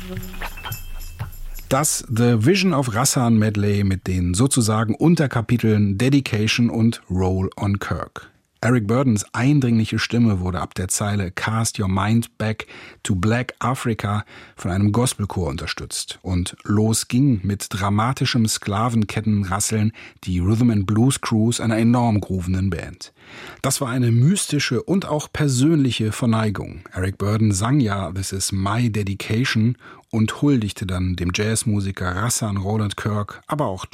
Das The Vision of Rassan Medley mit den sozusagen Unterkapiteln Dedication und Roll on Kirk. Eric Burdons eindringliche Stimme wurde ab der Zeile Cast Your Mind Back to Black Africa von einem Gospelchor unterstützt. Und los ging mit dramatischem Sklavenkettenrasseln die Rhythm and Blues Crews einer enorm groovenden Band. Das war eine mystische und auch persönliche Verneigung. Eric Burdon sang ja This is my dedication und huldigte dann dem Jazzmusiker Rassan Roland Kirk, aber auch